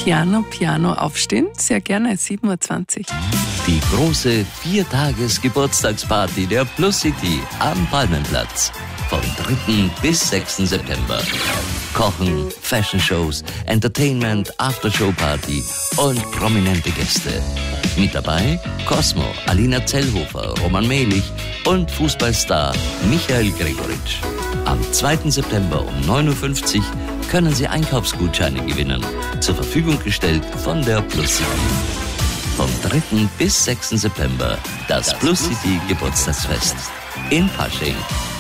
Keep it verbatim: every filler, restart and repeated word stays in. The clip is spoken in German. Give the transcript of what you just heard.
Piano, Piano aufstehen. Sehr gerne, sieben Uhr zwanzig. Die große Viertages-Geburtstagsparty der Plus City am Palmenplatz. Vom dritten bis sechsten September. Kochen, Fashion-Shows, Entertainment, Aftershow-Party und prominente Gäste. Mit dabei Cosmo, Alina Zellhofer, Roman Mehlich und Fußballstar Michael Gregoritsch. Am zweiten September um neun Uhr fünfzig können Sie Einkaufsgutscheine gewinnen. Zur Verfügung gestellt von der Plus City. Vom dritten bis sechsten September das Plus City Geburtstagsfest in Pasching.